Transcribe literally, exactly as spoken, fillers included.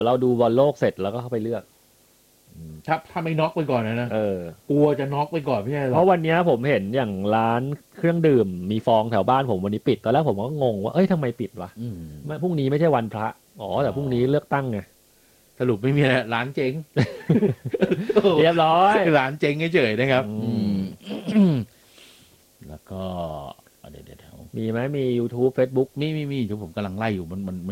เราดูบอลโลกเสร็จแล้วก็เข้าไปเลือกถ้าถ้าไม่น็อกไปก่อนนะนะเออกลัวจะน็อกไปก่อนไม่ใช่หรเพอราะวันเนี้ยผมเห็นอย่างร้านเครื่องดื่มมีฟองแถวบ้านผมวันนี้ปิดตอนแรกผมก็งงว่าเอ้ยทำไมปิดวะอืมไม่พรุ่งนี้ไม่ใช่วันพระอ๋อแต่พรุ่งนี้เลือกตั้งไงสรุปไม่มีอะไรร้านเจ๊งเรียบร้อยร้านเจ๊งเฉยๆนะครับอืมอืมแล้วก็เดี๋ยวเดี๋ยวมีไหมมี YouTube Facebook มีมีมีที่ผมกำลังไล่อยู่มันมัน